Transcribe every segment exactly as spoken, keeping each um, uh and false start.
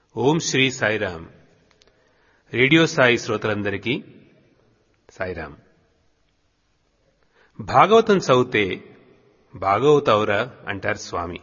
ఓం Shri Sairam. Radio Sai శ్రోతలందరికీ సాయిరామ్. భాగవతం చదివితే భాగవతౌరా అంటారు స్వామి.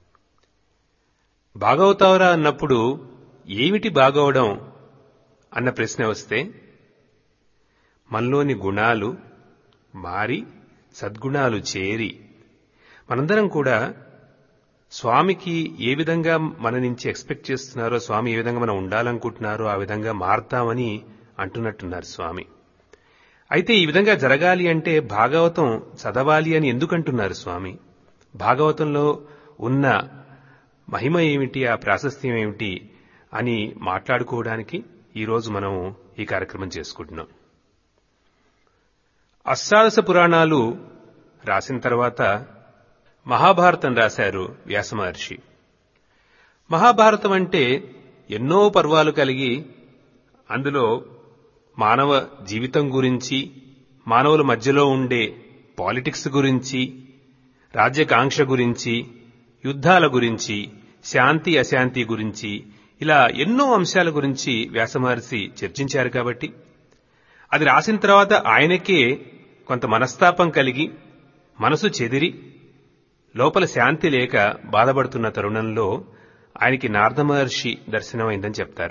భాగవతౌరా అన్నప్పుడు ఏమిటి బాగవడం అన్న ప్రశ్న వస్తే మనలోని గుణాలు మారి సద్గుణాలు చేరి మనందరం కూడా స్వామికి ఏ విధంగా మన నుంచి ఎక్స్పెక్ట్ చేస్తున్నారో, స్వామి ఏ విధంగా మనం ఉండాలనుకుంటున్నారో ఆ విధంగా మారతామని అంటున్నట్టున్నారు స్వామి. అయితే ఈ విధంగా జరగాలి అంటే భాగవతం చదవాలి అని ఎందుకంటున్నారు స్వామి? భాగవతంలో ఉన్న మహిమ ఏమిటి, ఆ ప్రాశస్త్యం ఏమిటి అని మాట్లాడుకోవడానికి ఈరోజు మనం ఈ కార్యక్రమం చేసుకుంటున్నాం. అష్టాదశ పురాణాలు రాసిన తర్వాత మహాభారతం రాశారు వ్యాస మహర్షి. మహాభారతం అంటే ఎన్నో పర్వాలు కలిగి అందులో మానవ జీవితం గురించి, మానవుల మధ్యలో ఉండే పాలిటిక్స్ గురించి, రాజ్యకాంక్ష గురించి, యుద్ధాల గురించి, శాంతి అశాంతి గురించి, ఇలా ఎన్నో అంశాల గురించి వ్యాస మహర్షి చర్చించారు. కాబట్టి అది రాసిన తర్వాత ఆయనకే కొంత మనస్తాపం కలిగి మనసు చెదిరి లోపల శాంతి లేక బాధపడుతున్న తరుణంలో ఆయనకి నారద మహర్షి దర్శనమైందని చెప్తారు.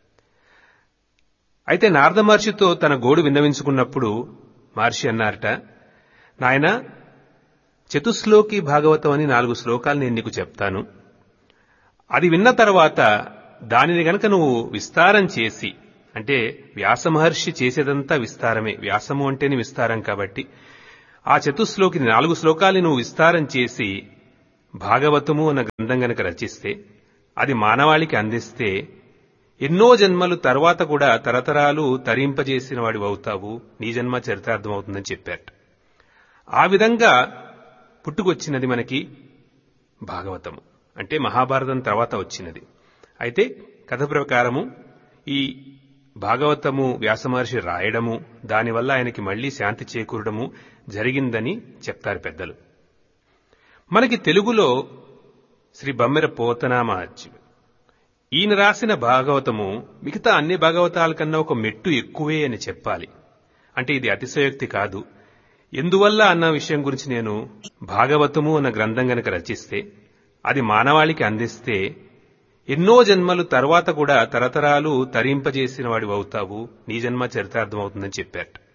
అయితే నారద మహర్షితో తన గోడు విన్నవించుకున్నప్పుడు మహర్షి అన్నారట, నాయన చతుశ్లోకి భాగవతం అని నాలుగు శ్లోకాలు నేను నీకు చెప్తాను. అది విన్న తర్వాత దానిని గనక నువ్వు విస్తారం చేసి, అంటే వ్యాస మహర్షి చేసేదంతా విస్తారమే, వ్యాసము అంటేనే విస్తారం కాబట్టి ఆ చతుశ్లోకి నాలుగు శ్లోకాలు నువ్వు విస్తారం చేసి భాగవతము అన్న గ్రంథం గనక రచిస్తే, అది మానవాళికి అందిస్తే ఎన్నో జన్మలు తర్వాత కూడా తరతరాలు తరింపజేసిన వాడివి అవుతావు, నీ జన్మ చరితార్థం అవుతుందని చెప్పారట. ఆ విధంగా పుట్టుకొచ్చినది మనకి భాగవతము, అంటే మహాభారతం తర్వాత వచ్చినది. అయితే కథ ప్రకారము ఈ భాగవతము వ్యాస మహర్షి రాయడము, దానివల్ల ఆయనకి మళ్లీ శాంతి చేకూరడము జరిగిందని చెప్తారు పెద్దలు. మనకి తెలుగులో శ్రీ బమ్మెర పోతనామాచ్యుడు ఈయన రాసిన భాగవతము మిగతా అన్ని భాగవతాల కన్నా ఒక మెట్టు ఎక్కువే అని చెప్పాలి. అంటే ఇది అతిశయోక్తి కాదు. ఎందువల్ల అన్న విషయం గురించి నేను భాగవతము అన్న గ్రంథం గనక రచిస్తే, అది మానవాళికి అందిస్తే ఎన్నో జన్మలు తర్వాత కూడా తరతరాలు తరింపజేసిన వాడివి అవుతావు, నీ జన్మ చరితార్థం అవుతుందని చెప్పారట.